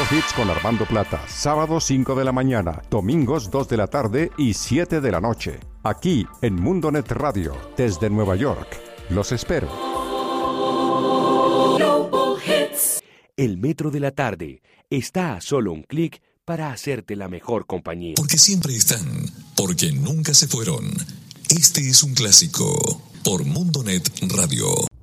Hits con Armando Plata, sábados 5 de la mañana, domingos 2 de la tarde y 7 de la noche. Aquí en Mundonet Radio, desde Nueva York. Los espero. El Metro de la Tarde está a solo un clic para hacerte la mejor compañía. Porque siempre están, porque nunca se fueron. Este es un clásico por Mundonet Radio.